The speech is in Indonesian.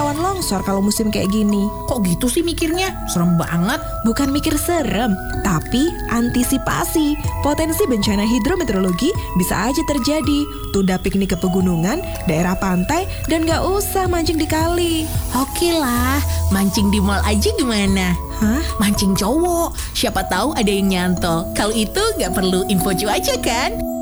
rawan longsor kalau musim kayak gini. Kok gitu sih mikirnya? Serem banget. Bukan mikir serem, tapi antisipasi. Potensi bencana hidrometeorologi bisa aja terjadi. Tunda piknik ke pegunungan, daerah pantai, dan gak usah mancing di kali. Oke lah, mancing di mall aja gimana? Hah? Mancing cowok, siapa tahu ada yang nyantol. Kalau itu nggak perlu info cuaca kan?